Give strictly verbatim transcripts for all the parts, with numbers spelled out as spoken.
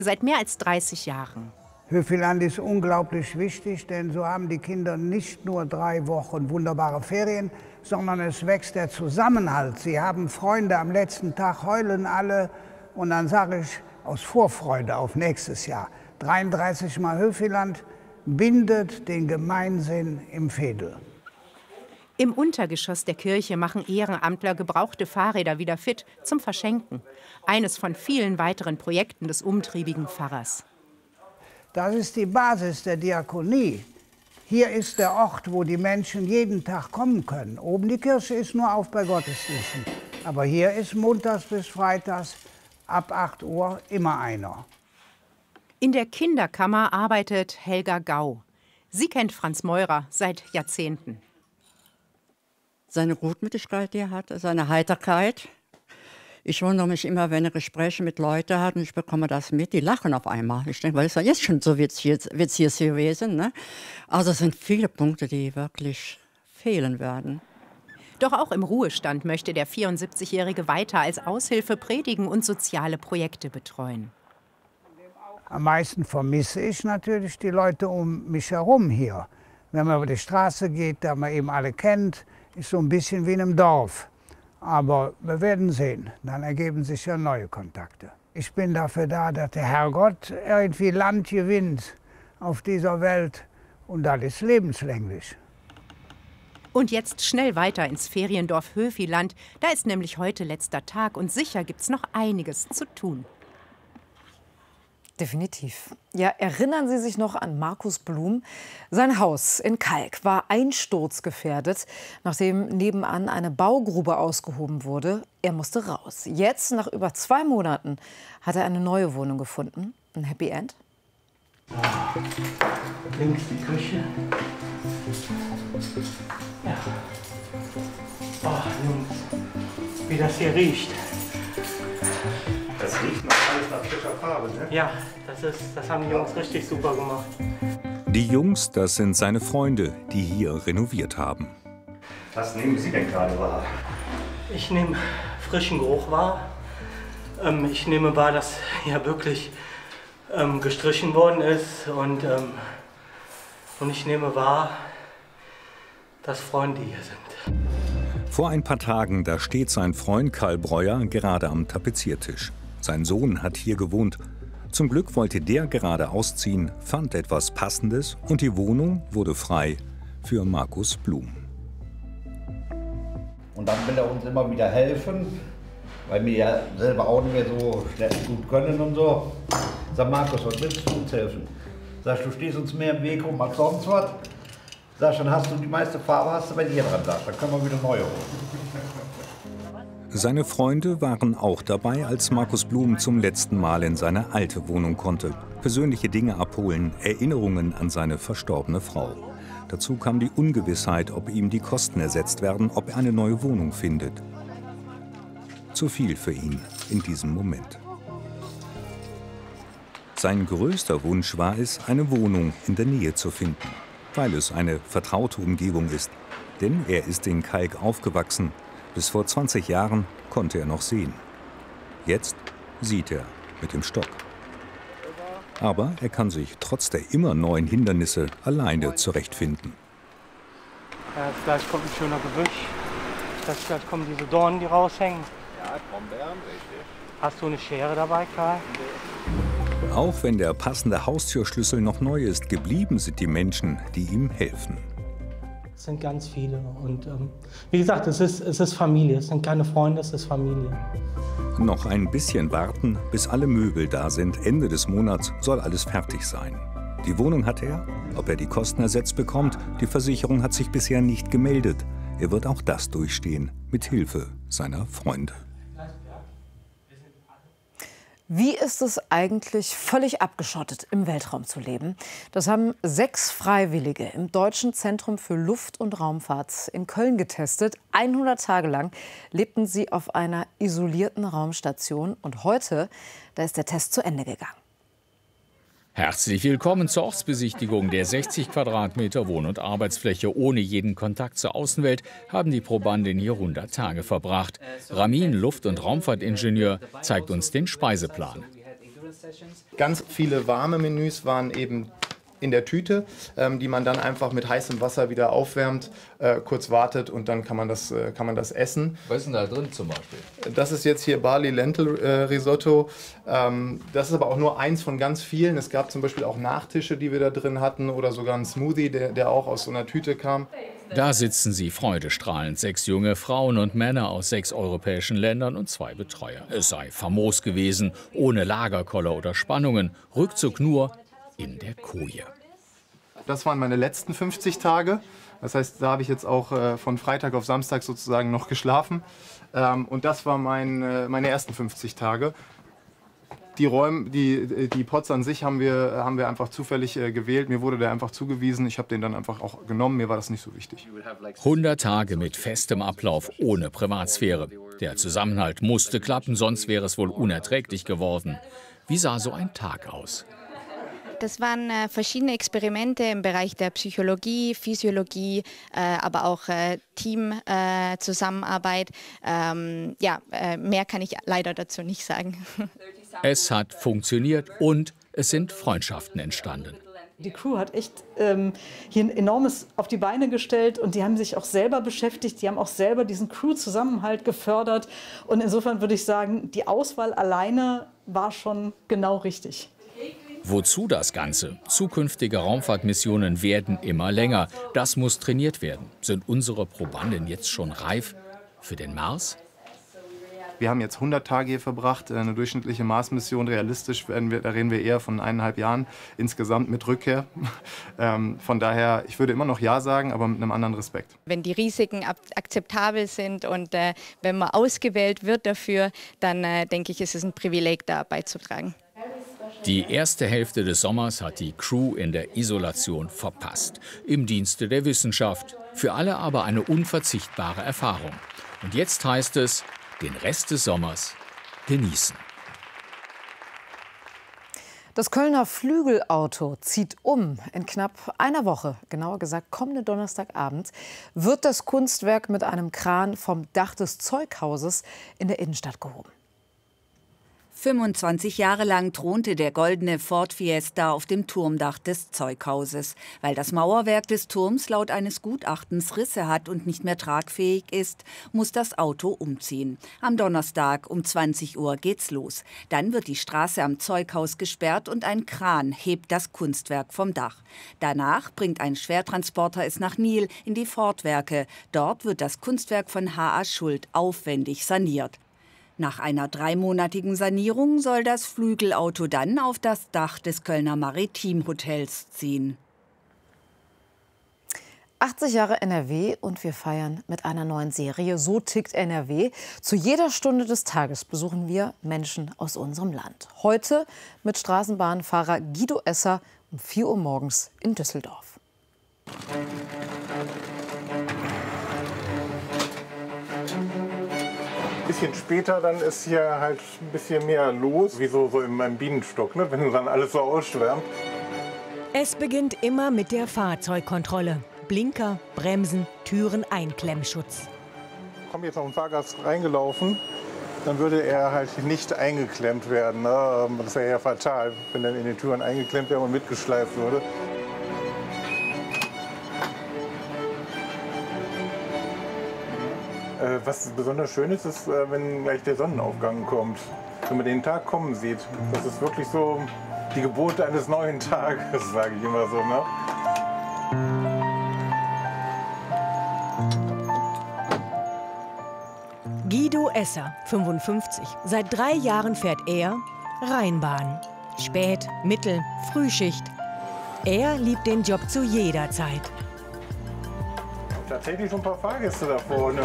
Seit mehr als dreißig Jahren. Höfiland ist unglaublich wichtig, denn so haben die Kinder nicht nur drei Wochen wunderbare Ferien, sondern es wächst der Zusammenhalt. Sie haben Freunde, am letzten Tag heulen alle und dann sage ich aus Vorfreude auf nächstes Jahr. dreiunddreißig Mal Höfiland bindet den Gemeinsinn im Veedel. Im Untergeschoss der Kirche machen Ehrenamtler gebrauchte Fahrräder wieder fit zum Verschenken. Eines von vielen weiteren Projekten des umtriebigen Pfarrers. Das ist die Basis der Diakonie. Hier ist der Ort, wo die Menschen jeden Tag kommen können. Oben die Kirche ist nur auf bei Gottesdiensten. Aber hier ist montags bis freitags ab acht Uhr immer einer. In der Kinderkammer arbeitet Helga Gau. Sie kennt Franz Meurer seit Jahrzehnten. Seine Gutmütigkeit, die er hat, seine Heiterkeit. Ich wundere mich immer, wenn er Gespräche mit Leuten hat und ich bekomme das mit, die lachen auf einmal. Ich denke, weil es ja jetzt schon so witzig gewesen. Ne? Also es sind viele Punkte, die wirklich fehlen werden. Doch auch im Ruhestand möchte der vierundsiebzigjährige weiter als Aushilfe predigen und soziale Projekte betreuen. Am meisten vermisse ich natürlich die Leute um mich herum hier. Wenn man über die Straße geht, da man eben alle kennt, ist so ein bisschen wie in einem Dorf. Aber wir werden sehen, dann ergeben sich ja neue Kontakte. Ich bin dafür da, dass der Herrgott irgendwie Land gewinnt auf dieser Welt und das ist lebenslänglich. Und jetzt schnell weiter ins Feriendorf Höfiland. Da ist nämlich heute letzter Tag und sicher gibt's noch einiges zu tun. Definitiv. Ja, erinnern Sie sich noch an Markus Blum? Sein Haus in Kalk war einsturzgefährdet, nachdem nebenan eine Baugrube ausgehoben wurde. Er musste raus. Jetzt, nach über zwei Monaten, hat er eine neue Wohnung gefunden. Ein Happy End? Links die Küche. Ja. Oh, Jungs, wie das hier riecht. Das riecht noch alles nach frischer Farbe, ne? Ja, das, ist, das haben die Jungs richtig super gemacht. Die Jungs, das sind seine Freunde, die hier renoviert haben. Was nehmen Sie denn gerade wahr? Ich nehme frischen Geruch wahr. Ähm, ich nehme wahr, dass hier wirklich ähm, gestrichen worden ist. Und, ähm, und ich nehme wahr, dass Freunde hier sind. Vor ein paar Tagen, da steht sein Freund Karl Breuer gerade am Tapeziertisch. Sein Sohn hat hier gewohnt. Zum Glück wollte der gerade ausziehen, fand etwas Passendes und die Wohnung wurde frei für Markus Blum. Und dann will er uns immer wieder helfen, weil wir ja selber auch nicht mehr so schnell gut können und so. Sag Markus, was willst du uns helfen? Sagst du, stehst uns mehr im Weg rum als sonst was? Sagst dann hast du die meiste Farbe, hast du bei dir dran, sagst, dann können wir wieder neue holen. Seine Freunde waren auch dabei, als Markus Blum zum letzten Mal in seine alte Wohnung konnte. Persönliche Dinge abholen, Erinnerungen an seine verstorbene Frau. Dazu kam die Ungewissheit, ob ihm die Kosten ersetzt werden, ob er eine neue Wohnung findet. Zu viel für ihn in diesem Moment. Sein größter Wunsch war es, eine Wohnung in der Nähe zu finden, weil es eine vertraute Umgebung ist. Denn er ist in Kalk aufgewachsen. Bis vor zwanzig Jahren konnte er noch sehen. Jetzt sieht er mit dem Stock. Aber er kann sich trotz der immer neuen Hindernisse alleine zurechtfinden. Ja, jetzt gleich kommt ein schöner Gebüsch. Jetzt gleich kommen diese Dornen, die raushängen. Ja, Brombeeren, richtig. Hast du eine Schere dabei, Karl? Auch wenn der passende Haustürschlüssel noch neu ist, geblieben sind die Menschen, die ihm helfen. Es sind ganz viele und ähm, wie gesagt, es ist, es ist Familie, es sind keine Freunde, es ist Familie. Noch ein bisschen warten, bis alle Möbel da sind. Ende des Monats soll alles fertig sein. Die Wohnung hat er, ob er die Kosten ersetzt bekommt, die Versicherung hat sich bisher nicht gemeldet. Er wird auch das durchstehen, mit Hilfe seiner Freunde. Wie ist es eigentlich, völlig abgeschottet im Weltraum zu leben? Das haben sechs Freiwillige im Deutschen Zentrum für Luft- und Raumfahrt in Köln getestet. hundert Tage lang lebten sie auf einer isolierten Raumstation. Und heute, da ist der Test zu Ende gegangen. Herzlich willkommen zur Ortsbesichtigung der sechzig Quadratmeter Wohn- und Arbeitsfläche. Ohne jeden Kontakt zur Außenwelt haben die Probanden hier hundert Tage verbracht. Ramin, Luft- und Raumfahrtingenieur, zeigt uns den Speiseplan. Ganz viele warme Menüs waren eben in der Tüte, ähm, die man dann einfach mit heißem Wasser wieder aufwärmt, äh, kurz wartet und dann kann man das, äh, kann man das essen. Was ist denn da drin zum Beispiel? Das ist jetzt hier Barley Lentil äh, Risotto. Ähm, das ist aber auch nur eins von ganz vielen. Es gab zum Beispiel auch Nachtische, die wir da drin hatten oder sogar einen Smoothie, der, der auch aus so einer Tüte kam. Da sitzen sie freudestrahlend, sechs junge Frauen und Männer aus sechs europäischen Ländern und zwei Betreuer. Es sei famos gewesen, ohne Lagerkoller oder Spannungen, Rückzug nur in der Koje. Das waren meine letzten fünfzig Tage. Das heißt, da habe ich jetzt auch äh, von Freitag auf Samstag sozusagen noch geschlafen. Ähm, und das waren mein, äh, meine ersten fünfzig Tage. Die Räume, die, die Pots an sich haben wir, haben wir einfach zufällig äh, gewählt. Mir wurde der einfach zugewiesen. Ich habe den dann einfach auch genommen. Mir war das nicht so wichtig. hundert Tage mit festem Ablauf, ohne Privatsphäre. Der Zusammenhalt musste klappen, sonst wäre es wohl unerträglich geworden. Wie sah so ein Tag aus? Das waren äh, verschiedene Experimente im Bereich der Psychologie, Physiologie, äh, aber auch äh, Teamzusammenarbeit. Äh, ähm, ja, äh, mehr kann ich leider dazu nicht sagen. Es hat funktioniert und es sind Freundschaften entstanden. Die Crew hat echt ähm, hier ein enormes auf die Beine gestellt und die haben sich auch selber beschäftigt, die haben auch selber diesen Crew-Zusammenhalt gefördert. Und insofern würde ich sagen, die Auswahl alleine war schon genau richtig. Wozu das Ganze? Zukünftige Raumfahrtmissionen werden immer länger. Das muss trainiert werden. Sind unsere Probanden jetzt schon reif für den Mars? Wir haben jetzt hundert Tage hier verbracht, eine durchschnittliche Mars-Mission. Realistisch werden wir, da reden wir eher von eineinhalb Jahren insgesamt mit Rückkehr. Ähm, von daher, ich würde immer noch Ja sagen, aber mit einem anderen Respekt. Wenn die Risiken akzeptabel sind und äh, wenn man ausgewählt wird dafür, dann äh, denke ich, ist es ein Privileg, da beizutragen. Die erste Hälfte des Sommers hat die Crew in der Isolation verpasst. Im Dienste der Wissenschaft. Für alle aber eine unverzichtbare Erfahrung. Und jetzt heißt es, den Rest des Sommers genießen. Das Kölner Flügelauto zieht um. In knapp einer Woche, genauer gesagt kommenden Donnerstagabend, wird das Kunstwerk mit einem Kran vom Dach des Zeughauses in der Innenstadt gehoben. fünfundzwanzig Jahre lang thronte der goldene Ford Fiesta auf dem Turmdach des Zeughauses. Weil das Mauerwerk des Turms laut eines Gutachtens Risse hat und nicht mehr tragfähig ist, muss das Auto umziehen. Am Donnerstag um zwanzig Uhr geht's los. Dann wird die Straße am Zeughaus gesperrt und ein Kran hebt das Kunstwerk vom Dach. Danach bringt ein Schwertransporter es nach Nil in die Ford-Werke. Dort wird das Kunstwerk von H A Schuld aufwendig saniert. Nach einer dreimonatigen Sanierung soll das Flügelauto dann auf das Dach des Kölner Maritim-Hotels ziehen. achtzig Jahre N R W und wir feiern mit einer neuen Serie So tickt N R W. Zu jeder Stunde des Tages besuchen wir Menschen aus unserem Land. Heute mit Straßenbahnfahrer Guido Esser um vier Uhr morgens in Düsseldorf. Ein bisschen später dann ist hier halt ein bisschen mehr los, wie so, so in meinem Bienenstock, ne? Wenn dann alles so ausschwärmt. Es beginnt immer mit der Fahrzeugkontrolle. Blinker, Bremsen, Türen, Einklemmschutz. Kommt jetzt noch ein Fahrgast reingelaufen, dann würde er halt nicht eingeklemmt werden. Ne? Das wäre ja fatal, wenn er in den Türen eingeklemmt wäre und mitgeschleift würde. Was besonders schön ist, ist, wenn gleich der Sonnenaufgang kommt. Wenn man den Tag kommen sieht. Das ist wirklich so die Geburt eines neuen Tages, sage ich immer so. Ne? Guido Esser, fünfundfünfzig. Seit drei Jahren fährt er Rheinbahn. Spät-, Mittel-, Frühschicht. Er liebt den Job zu jeder Zeit. Tatsächlich schon ein paar Fahrgäste da vorne.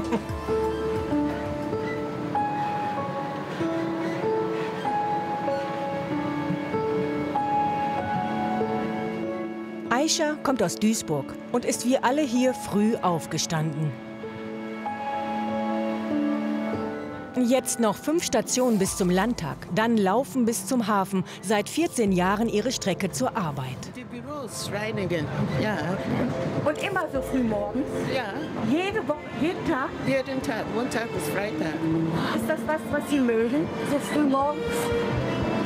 Aisha kommt aus Duisburg und ist wie alle hier früh aufgestanden. Jetzt noch fünf Stationen bis zum Landtag, dann laufen bis zum Hafen. Seit vierzehn Jahren ihre Strecke zur Arbeit. Die Büros, Reinigen, ja. Und immer so früh morgens? Ja. Jede Woche, jeden Tag? Jeden Tag, Montag bis Freitag. Ist das was, was Sie mögen, so früh morgens?